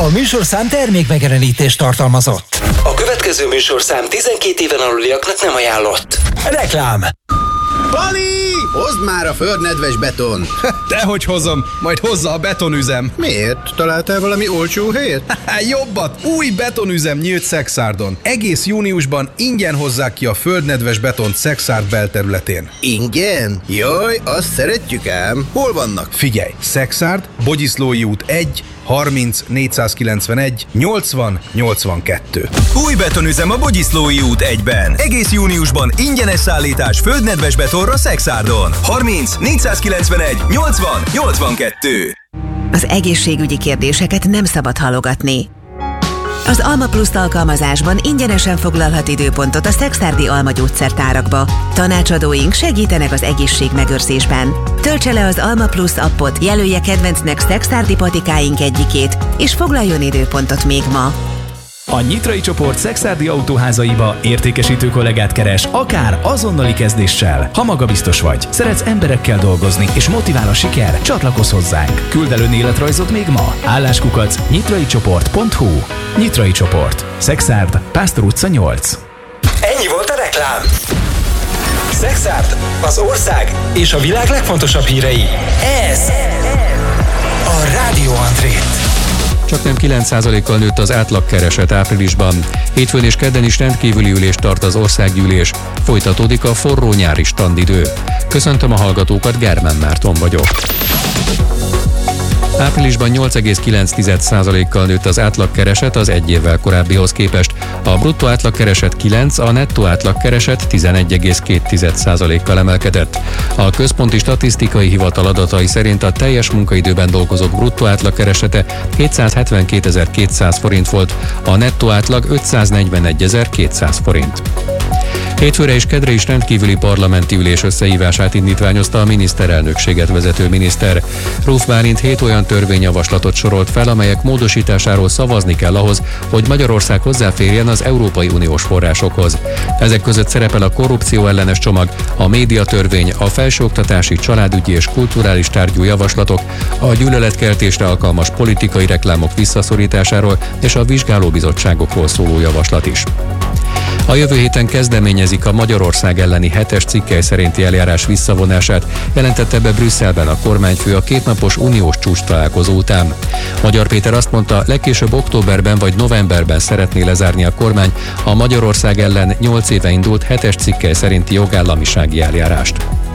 műsorszám termékmegjelenítést tartalmazott. A következő műsorszám 12 éven aluliaknak nem ajánlott. Reklám. Pali! Hozd már a földnedves beton! Dehogy hozom, majd hozza a betonüzem. Miért? Találtál valami olcsó helyet? Jobbat! Új betonüzem nyílt Szexárdon. Egész júniusban ingyen hozzák ki a földnedves betont Szexárd belterületén. Ingyen? Jaj, azt szeretjük ám. Hol vannak? Figyelj! Szexárd, Bogyiszlói út 1, 30 491 80 82. Új betonüzem a Bogyiszlói út 1-ben. Egész júniusban ingyenes szállítás földnedves betonra Szexárdon. 30 491 80 82. Az egészségügyi kérdéseket nem szabad halogatni. Az Alma Plus alkalmazásban ingyenesen foglalhat időpontot a szexárdi Alma gyógyszertárakba. Tanácsadóink segítenek az egészségmegőrzésben. Töltse le az Alma Plus appot, jelölje kedvencnek szexárdi patikáink egyikét, és foglaljon időpontot még ma. A Nyitrai csoport szexárdi autóházaiba értékesítő kollégát keres, akár azonnali kezdéssel. Ha magabiztos vagy, szeretsz emberekkel dolgozni és motivál a siker, csatlakozz hozzánk. Küld el önéletrajzot még ma. Álláskukac nyitraicsoport.hu. Nyitrai csoport. Szexárd, Pásztor utca 8. Ennyi volt a reklám. Szexárd, az ország és a világ legfontosabb hírei. Ez a Rádió Andrét. Csaknem 9%-kal nőtt az átlagkereset áprilisban. Hétfőn és kedden is rendkívüli ülést tart az országgyűlés. Folytatódik a forró nyári standidő. Köszöntöm a hallgatókat, Germen Márton vagyok. Áprilisban 8,9%-kal nőtt az átlagkereset az egy évvel korábbihoz képest. A bruttó átlagkereset 9, a nettó átlagkereset 11,2%-kal emelkedett. A Központi Statisztikai Hivatal adatai szerint a teljes munkaidőben dolgozók bruttó átlagkeresete 272.200 forint volt, a nettó átlag 541.200 forint. Hétfőre és kedre is rendkívüli parlamenti ülés összehívását indítványozta a miniszterelnökséget vezető miniszter. Ruf Bálint 7 olyan törvényjavaslatot sorolt fel, amelyek módosításáról szavazni kell ahhoz, hogy Magyarország hozzáférjen az Európai Uniós forrásokhoz. Ezek között szerepel a korrupció ellenes csomag, a médiatörvény, a felsőoktatási, családügyi és kulturális tárgyú javaslatok, a gyűlöletkeltésre alkalmas politikai reklámok visszaszorításáról és a vizsgálóbizottságokról szóló javaslat is. A jövő héten kezdeményezik a Magyarország elleni 7-es cikkely szerinti eljárás visszavonását, jelentette be Brüsszelben a kormányfő a kétnapos uniós csúcstalálkozó után. Magyar Péter azt mondta, legkésőbb októberben vagy novemberben szeretné lezárni a kormány a Magyarország ellen 8 éve indult 7-es cikkely szerinti jogállamisági eljárást.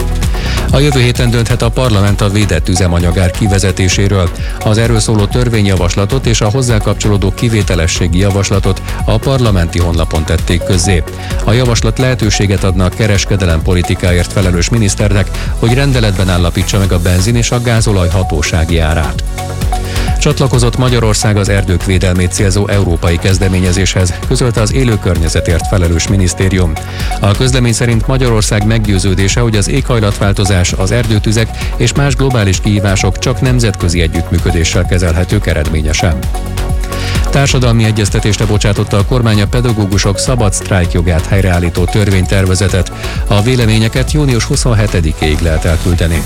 A jövő héten dönthet a parlament a védett üzemanyagár kivezetéséről. Az erről szóló törvényjavaslatot és a hozzá kapcsolódó kivételességi javaslatot a parlamenti honlapon tették közzé. A javaslat lehetőséget adna a kereskedelem politikáért felelős miniszternek, hogy rendeletben állapítsa meg a benzin és a gázolaj hatósági árát. Csatlakozott Magyarország az erdők védelmét célzó európai kezdeményezéshez, közölte az élőkörnyezetért felelős minisztérium. A közlemény szerint Magyarország meggyőződése, hogy az éghajlatváltozás, az erdőtüzek és más globális kihívások csak nemzetközi együttműködéssel kezelhetők eredményesen. Társadalmi egyeztetésre bocsátotta a kormány a pedagógusok szabad sztrájkjogát helyreállító törvénytervezetet. A véleményeket június 27-ig lehet elküldeni.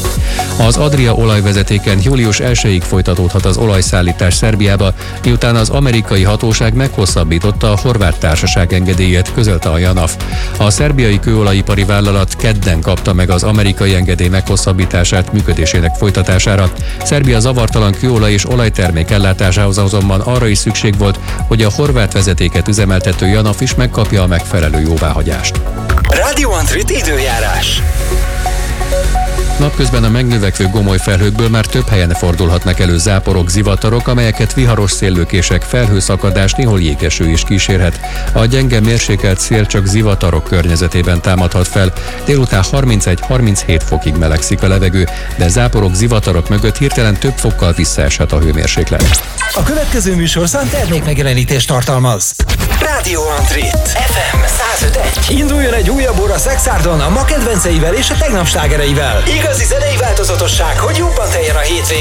Az Adria olajvezetéken július 1-ig folytatódhat az olajszállítás Szerbiába, miután az amerikai hatóság meghosszabbította a horvát társaság engedélyét, közölte a JANAF. A szerbiai kőolajipari vállalat kedden kapta meg az amerikai engedély meghosszabbítását működésének folytatására. Szerbia zavartalan kőolaj és olajtermék ellátásához azonban arra is szükség volt, hogy a horvát vezetéket üzemeltető JANAF is megkapja a megfelelő jóváhagyást. Rádió Andrét időjárás. Napközben a megnövekvő gomoly felhőkből már több helyen fordulhatnak elő záporok, zivatarok, amelyeket viharos széllökések, felhőszakadás, néhol jégeső is kísérhet. A gyenge mérsékelt szél csak zivatarok környezetében támadhat fel. Délután 31-37 fokig melegszik a levegő, de záporok, zivatarok mögött hirtelen több fokkal visszaeshet a hőmérséklet. A következő műsorszám termékmegjelenítést tartalmaz. Rádió Andrét. FM 105.1. Induljon egy újabb óra Szexárdon a ma kedvenceivel és a tegnap slágereivel. Igazi zenei változatosság, hogy jobban teljen a hétvégén.